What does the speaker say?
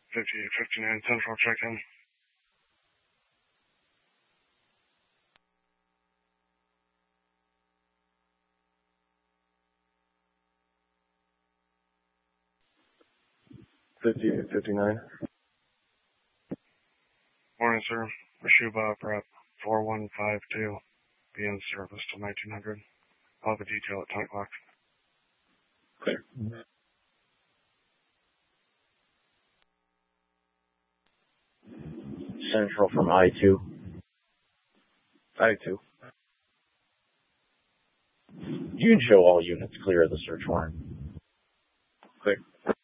5859 Central check-in. $58.59. Morning, sir. Reshuba Prep 4152. Be in service till 1900. I'll have a detail at 10 o'clock. Clear. Central from I-2. I-2. You can show all units clear of the search warrant. Clear.